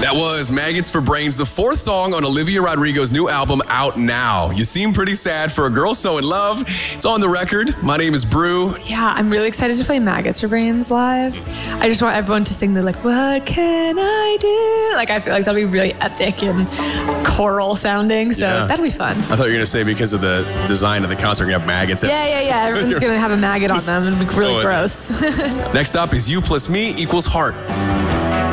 That was Maggots for Brains, the fourth song on Olivia Rodrigo's new album, out now. You seem pretty sad for a girl so in love. It's on the record. My name is Brew. Yeah, I'm really excited to play Maggots for Brains live. I just want everyone to sing the what can I do? Like, I feel like that'll be really epic and choral sounding, so that'll be fun. I thought you were going to say because of the design of the concert, you're going to have maggots. Yeah. Everyone's going to have a maggot on them and be really gross. Next up is You plus Me equals Heart.